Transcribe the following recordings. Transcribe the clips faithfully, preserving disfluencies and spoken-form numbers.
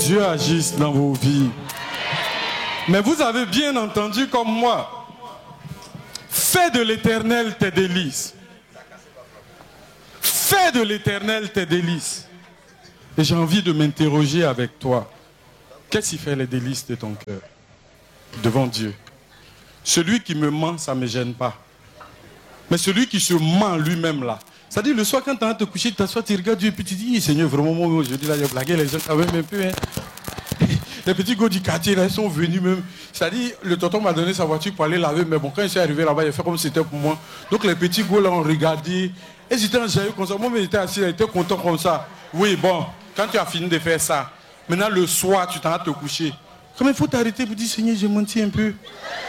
Dieu agisse dans vos vies. Mais vous avez bien entendu comme moi. Fais de l'Éternel tes délices. Fais de l'Éternel tes délices. Et j'ai envie de m'interroger avec toi. Qu'est-ce qui fait les délices de ton cœur devant Dieu? Celui qui me ment, ça ne me gêne pas. Mais celui qui se ment lui-même là. C'est-à-dire le soir quand tu es en train de te coucher, tu t'assois, tu regardes Dieu et puis tu dis, Seigneur, vraiment, moi aujourd'hui là, il y a blagué les gens quand même un peu. Hein. Les petits gars du quartier là, ils sont venus même. C'est-à-dire, le tonton m'a donné sa voiture pour aller laver, mais bon, quand je suis arrivé là-bas, il a fait comme si c'était pour moi. Donc les petits gars là ont regardé. Et ils étaient en jaillit comme ça. Moi, j'étais assis, ils étaient contents comme ça. Oui, bon, quand tu as fini de faire ça, maintenant le soir, tu t'en vas te coucher. Comme il faut t'arrêter pour dire, Seigneur, j'ai menti un peu.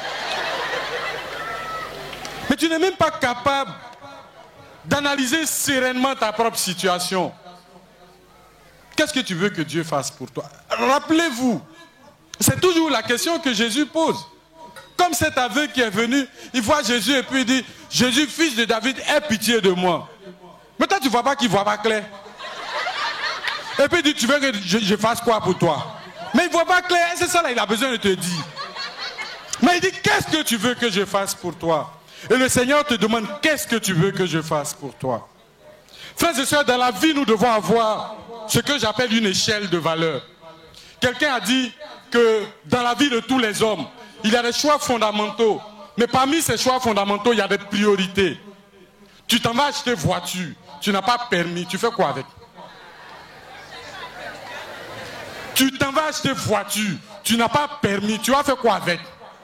Mais tu n'es même pas capable d'analyser sereinement ta propre situation. Qu'est-ce que tu veux que Dieu fasse pour toi? Rappelez-vous, c'est toujours la question que Jésus pose. Comme cet aveugle qui est venu, il voit Jésus et puis il dit, Jésus, fils de David, aie pitié de moi. Mais toi, tu ne vois pas qu'il ne voit pas clair. Et puis il dit, tu veux que je, je fasse quoi pour toi? Mais il ne voit pas clair, c'est ça là, il a besoin de te dire. Mais il dit, qu'est-ce que tu veux que je fasse pour toi? Et le Seigneur te demande, qu'est-ce que tu veux que je fasse pour toi? Frères et sœurs, dans la vie, nous devons avoir ce que j'appelle une échelle de valeur. Quelqu'un a dit que dans la vie de tous les hommes, il y a des choix fondamentaux. Mais parmi ces choix fondamentaux, il y a des priorités. Tu t'en vas acheter voiture, tu n'as pas permis, tu fais quoi avec? Tu t'en vas acheter voiture, tu n'as pas permis, tu vas faire quoi avec?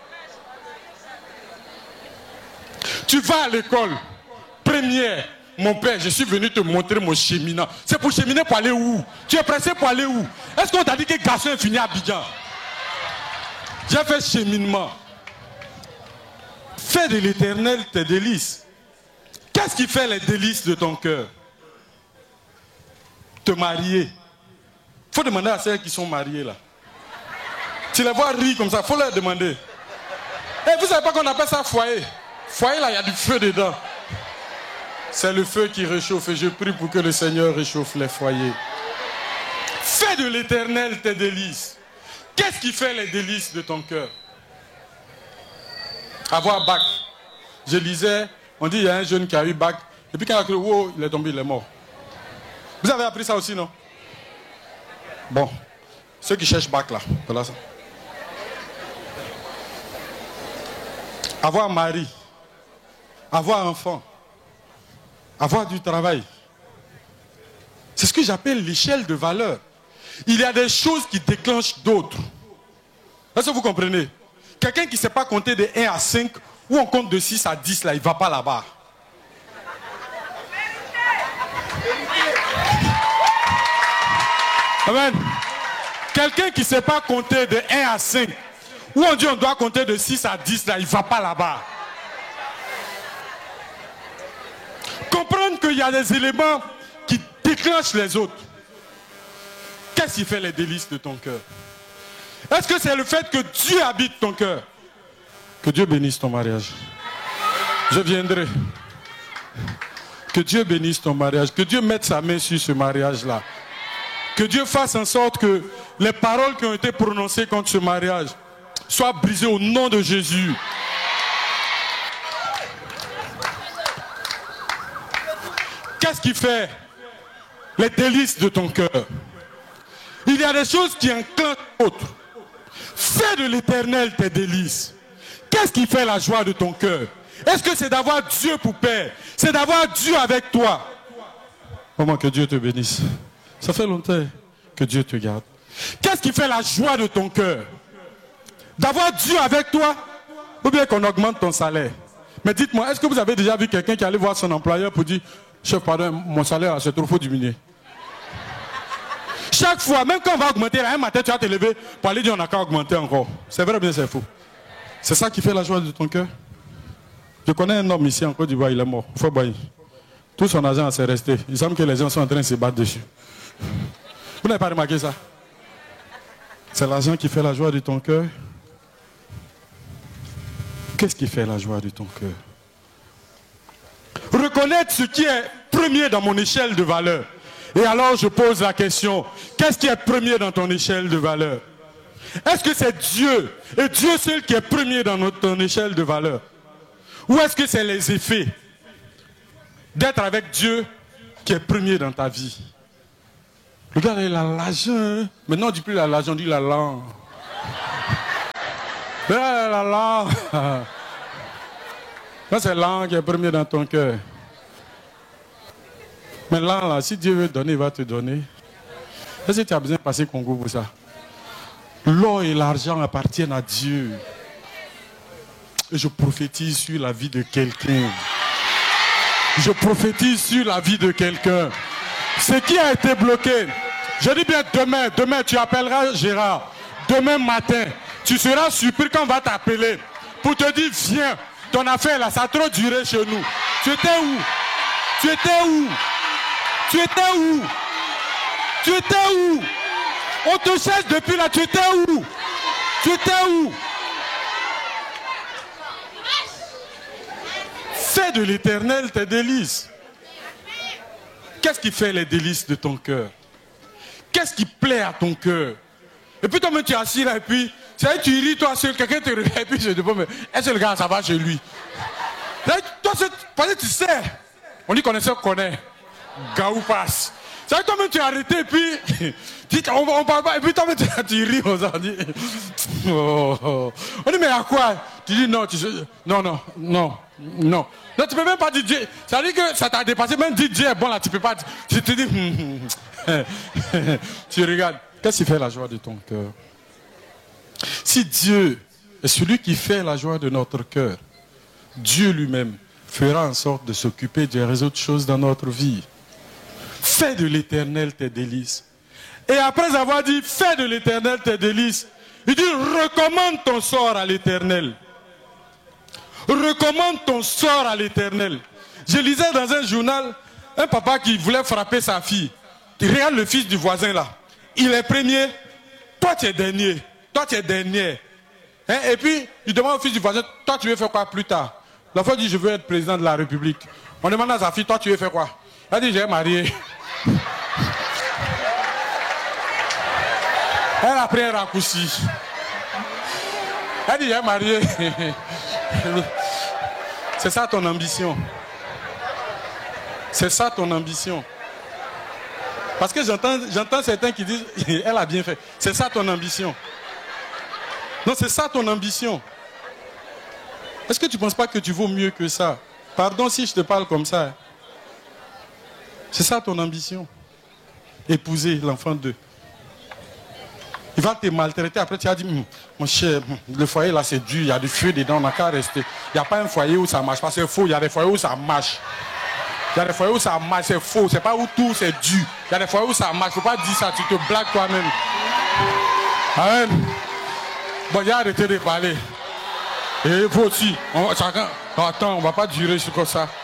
Tu vas à l'école, première, mon père, je suis venu te montrer mon cheminat. C'est pour cheminer pour aller où? Tu es pressé pour aller où? Est-ce qu'on t'a dit que le garçon est fini à Abidjan? J'ai fait cheminement. Fais de l'Éternel tes délices. Qu'est-ce qui fait les délices de ton cœur? Te marier. Il faut demander à celles qui sont mariées là. Tu les vois rire comme ça, il faut leur demander. Et vous ne savez pas qu'on appelle ça foyer? Foyer là, il y a du feu dedans. C'est le feu qui réchauffe et je prie pour que le Seigneur réchauffe les foyers. Fais de l'Éternel tes délices. Qu'est-ce qui fait les délices de ton cœur? Avoir bac. Je lisais, on dit il y a un jeune qui a eu bac. Et puis quand il a cru, wow, il est tombé, il est mort. Vous avez appris ça aussi, non? Bon, ceux qui cherchent bac là, voilà ça. Avoir mari, avoir enfant, avoir du travail. C'est ce que j'appelle l'échelle de valeur. Il y a des choses qui déclenchent d'autres. Est-ce que vous comprenez? Quelqu'un qui ne sait pas compter de un à cinq, ou on compte de six à dix, là, il ne va pas là-bas. Amen. Quelqu'un qui ne sait pas compter de un à cinq, ou on dit on doit compter de six à dix, là, il ne va pas là-bas. Comprendre qu'il y a des éléments qui déclenchent les autres. Qu'est-ce qui fait les délices de ton cœur? Est-ce que c'est le fait que Dieu habite ton cœur? Que Dieu bénisse ton mariage. Je viendrai. Que Dieu bénisse ton mariage. Que Dieu mette sa main sur ce mariage-là. Que Dieu fasse en sorte que les paroles qui ont été prononcées contre ce mariage soient brisées au nom de Jésus. Qu'est-ce qui fait les délices de ton cœur? Il y a des choses qui enclenchent l'autre. Fais de l'Éternel tes délices. Qu'est-ce qui fait la joie de ton cœur? Est-ce que c'est d'avoir Dieu pour père? C'est d'avoir Dieu avec toi? Comment que Dieu te bénisse. Ça fait longtemps que Dieu te garde. Qu'est-ce qui fait la joie de ton cœur? D'avoir Dieu avec toi? Ou bien qu'on augmente ton salaire? Mais dites-moi, est-ce que vous avez déjà vu quelqu'un qui allait voir son employeur pour dire, chef, pardon, mon salaire, c'est trop, faut diminuer. Chaque fois, même quand on va augmenter, un matin, tu vas te lever pour aller dire on n'a qu'à augmenter encore. C'est vrai ou bien c'est faux? C'est ça qui fait la joie de ton cœur? Je connais un homme ici en Côte d'Ivoire, il est mort. Il faut bailler. Tout son argent s'est resté. Il semble que les gens sont en train de se battre dessus. Vous n'avez pas remarqué ça? C'est l'argent qui fait la joie de ton cœur? Qu'est-ce qui fait la joie de ton cœur? Reconnaître ce qui est premier dans mon échelle de valeur. Et alors je pose la question, qu'est-ce qui est premier dans ton échelle de valeur? Est-ce que c'est Dieu, et Dieu seul qui est premier dans notre, ton échelle de valeur? Ou est-ce que c'est les effets d'être avec Dieu qui est premier dans ta vie? Le gars, il a l'argent. Maintenant, on ne dit plus l'argent, on dit la langue. La langue. Là, c'est la langue qui est premier dans ton cœur. Mais là, là, si Dieu veut donner, il va te donner. Est-ce que tu as besoin de passer Congo pour ça? L'or et l'argent appartiennent à Dieu. Et je prophétise sur la vie de quelqu'un. Je prophétise sur la vie de quelqu'un. Ce qui a été bloqué, je dis bien demain, demain tu appelleras Gérard. Demain matin, tu seras surpris quand on va t'appeler pour te dire, viens, ton affaire là, ça a trop duré chez nous. Tu étais où? Tu étais où? Tu étais où? Tu étais où? On te cherche depuis là, tu étais où? Tu étais où? Fais de l'Éternel tes délices. Qu'est-ce qui fait les délices de ton cœur? Qu'est-ce qui plaît à ton cœur? Et puis toi-même tu es assis là et puis, tu sais, tu ris toi seul, quelqu'un te réveille et puis je te dis, mais est-ce que le gars ça va chez lui? Là, toi, parce que tu sais, on dit connaisseur connaît. Gaou passe. C'est vrai que toi-même tu es arrêté et puis on, on parle pas et puis toi-même tu, tu ris aux gens. Oh, oh. On dit mais à quoi? Tu dis non, tu sais, non, non, non, non. Non, tu peux même pas dire Dieu. Ça veut dire que ça t'a dépassé, même dire Dieu est bon là, tu peux pas. Tu te dis, tu regardes. Qu'est-ce qui fait la joie de ton cœur? Si Dieu est celui qui fait la joie de notre cœur, Dieu lui-même fera en sorte de s'occuper des réseaux de choses dans notre vie. Fais de l'Éternel tes délices. Et après avoir dit, fais de l'Éternel tes délices, il dit, recommande ton sort à l'Éternel. Recommande ton sort à l'Éternel. Je lisais dans un journal, un papa qui voulait frapper sa fille. Il regarde le fils du voisin là. Il est premier, toi tu es dernier. Toi tu es dernier. Hein? Et puis, il demande au fils du voisin, toi tu veux faire quoi plus tard? La fois dit, je veux être président de la République. On demande à sa fille, toi tu veux faire quoi? Elle dit, j'ai marié. Elle a pris un raccourci. Elle dit, j'ai marié. C'est ça ton ambition. C'est ça ton ambition. Parce que j'entends, j'entends certains qui disent, elle a bien fait. C'est ça ton ambition. Non, c'est ça ton ambition. Est-ce que tu ne penses pas que tu vaux mieux que ça? Pardon si je te parle comme ça. C'est ça ton ambition. Épouser l'enfant d'eux. Il va te maltraiter. Après, tu as dit, mon cher, le foyer là c'est dur, il y a du feu dedans, on n'a qu'à rester. Il n'y a pas un foyer où ça marche pas, c'est faux. Il y a des foyers où ça marche. Il y a des foyers où ça marche, c'est faux. C'est pas où tout c'est dur. Il y a des foyers où ça marche. Il ne faut pas dire ça, tu te blagues toi-même. Amen. Bon, il y a arrêté de parler. Et vous aussi. On, chacun, attends, on ne va pas durer sur comme ça.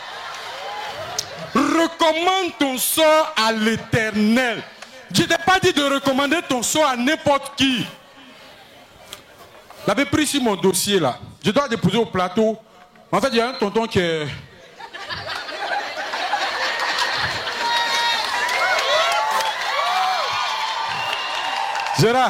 Recommande ton sort à l'Éternel. Je ne t'ai pas dit de recommander ton sort à n'importe qui. J'avais pris sur mon dossier là. Je dois déposer au plateau. En fait, il y a un tonton qui est... Gérard.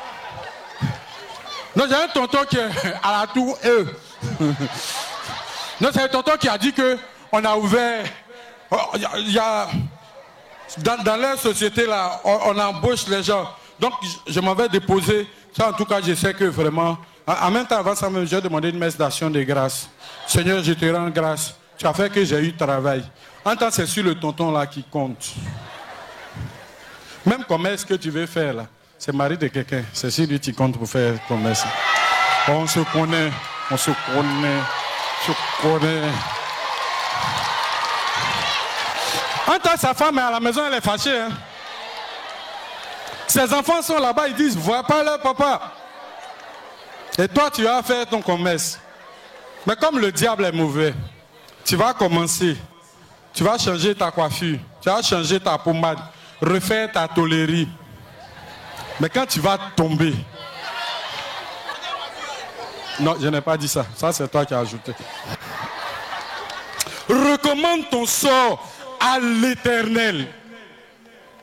Non, j'ai un tonton qui est à la tour E. Non, c'est un tonton qui a dit que on a ouvert... Il y a... Dans, dans leur société là, on, on embauche les gens. Donc je, je m'avais déposé. Ça en tout cas, je sais que vraiment. En, en même temps, avant ça, j'ai demandé une messe d'action de grâce. Seigneur, je te rends grâce. Tu as fait que j'ai eu travail. En temps, c'est sur le tonton là qui compte. Même commerce que tu veux faire là, c'est mari de quelqu'un. C'est sur lui qui compte pour faire commerce. On se connaît, on se connaît, on se connaît. En tant que sa femme est à la maison, elle est fâchée. Hein? Ses enfants sont là-bas, ils disent, vois pas leur papa. Et toi, tu vas faire ton commerce. Mais comme le diable est mauvais, tu vas commencer. Tu vas changer ta coiffure. Tu vas changer ta pommade. Refaire ta tôlerie. Mais quand tu vas tomber... Non, je n'ai pas dit ça. Ça, c'est toi qui as ajouté. Recommande ton sort à l'Éternel.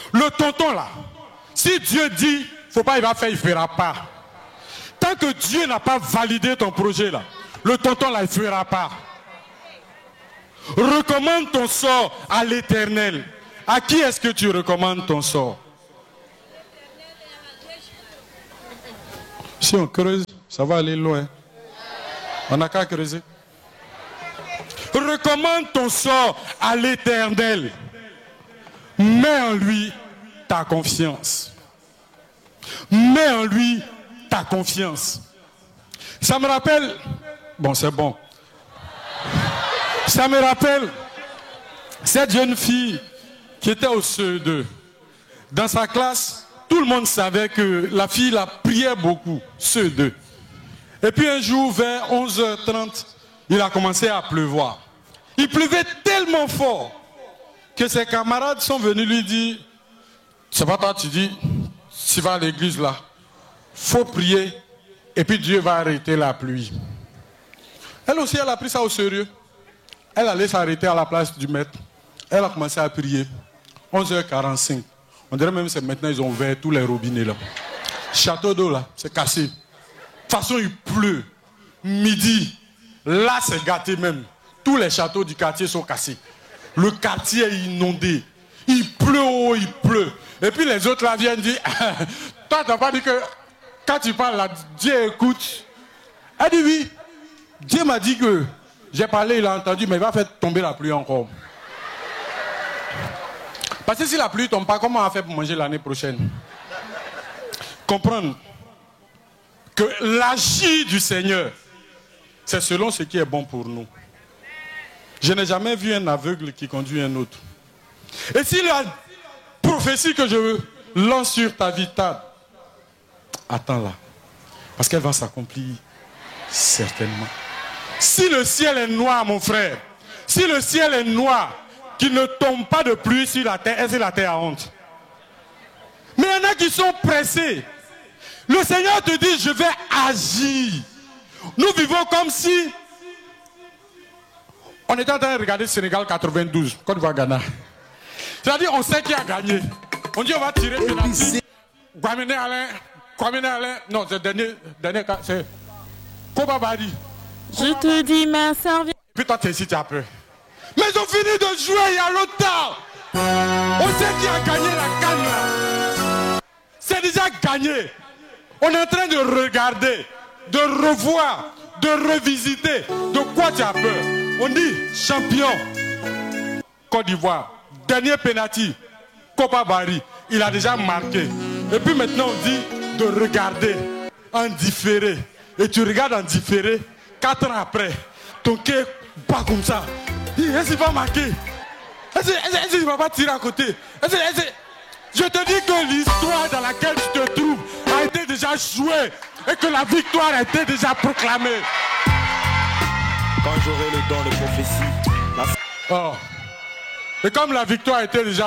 Le tonton là, si Dieu dit, faut pas, il va faire, il fera pas. Tant que Dieu n'a pas validé ton projet là, le tonton là, il fera pas. Recommande ton sort à l'Éternel. À qui est-ce que tu recommandes ton sort? Si on creuse, ça va aller loin. On n'a qu'à creuser. Recommande ton sort à l'Éternel. Mets en lui ta confiance. Mets en lui ta confiance. Ça me rappelle... Bon, c'est bon. Ça me rappelle cette jeune fille qui était au C E deux. Dans sa classe, tout le monde savait que la fille la priait beaucoup, C E deux. Et puis un jour, vers onze heures trente, il a commencé à pleuvoir. Il pleuvait tellement fort que ses camarades sont venus lui dire, c'est pas toi, tu dis, tu vas à l'église là, faut prier et puis Dieu va arrêter la pluie. Elle aussi, elle a pris ça au sérieux. Elle allait s'arrêter à la place du maître. Elle a commencé à prier. onze heures quarante-cinq. On dirait même que maintenant ils ont ouvert tous les robinets là. Château d'eau là, c'est cassé. De toute façon, il pleut. Midi, là c'est gâté même. Tous les châteaux du quartier sont cassés. Le quartier est inondé. Il pleut, oh, il pleut. Et puis les autres là viennent dire, toi tu n'as pas dit que quand tu parles là, Dieu écoute. Elle dit oui. Dieu m'a dit que j'ai parlé, il a entendu, mais il va faire tomber la pluie encore. Parce que si la pluie ne tombe pas, comment on va faire pour manger l'année prochaine? Comprendre que l'agir du Seigneur, c'est selon ce qui est bon pour nous. Je n'ai jamais vu un aveugle qui conduit un autre. Et si la prophétie que je lance sur ta vie tarde, attends-la. Parce qu'elle va s'accomplir certainement. Si le ciel est noir, mon frère, si le ciel est noir, qu'il ne tombe pas de pluie sur la terre, est-ce que la terre a honte? Mais il y en a qui sont pressés. Le Seigneur te dit, je vais agir. Nous vivons comme si on était en train de regarder Sénégal quatre-vingt-douze, Côte d'Ivoire, Ghana. C'est-à-dire, on sait qui a gagné. On dit, on va tirer penalty. Kwame Alain, Kwame Alain, non, c'est le dernier, dernier cas, c'est Koba Bari. Je te dis, ma servie. Puis toi, tu es ici, tu as peur. Mais ils ont fini de jouer il y a longtemps. On sait qui a gagné la canne là. C'est déjà gagné. On est en train de regarder, de revoir, de revisiter. De quoi tu as peur? On dit champion Côte d'Ivoire. Dernier penalty, Koba Bari. Il a déjà marqué. Et puis maintenant on dit de regarder en différé. Et tu regardes en différé, quatre ans après, ton cœur bat comme ça. Est-ce qu'il va marquer? Est-ce qu'il ne va pas tirer à côté? Est-ce, est-ce, je te dis que l'histoire dans laquelle tu te trouves a été déjà jouée et que la victoire a été déjà proclamée. Quand j'aurai le don de prophétie, la... Oh. Et comme la victoire a été déjà